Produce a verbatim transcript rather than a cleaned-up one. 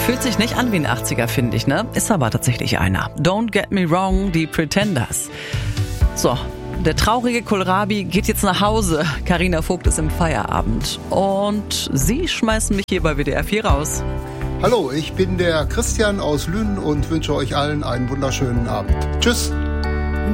Fühlt sich nicht an wie ein achtziger, finde ich, ne? Ist aber tatsächlich einer. Don't get me wrong, die Pretenders. So, der traurige Kohlrabi geht jetzt nach Hause. Carina Vogt ist im Feierabend. Und Sie schmeißen mich hier bei W D R vier raus. Hallo, ich bin der Christian aus Lünen und wünsche euch allen einen wunderschönen Abend. Tschüss.